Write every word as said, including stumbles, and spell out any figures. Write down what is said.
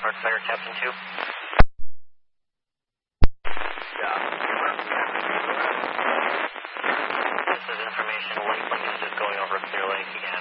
Heart Fire, Captain two. Yeah. This is information. Lake Lake is just going over Clear Lake again.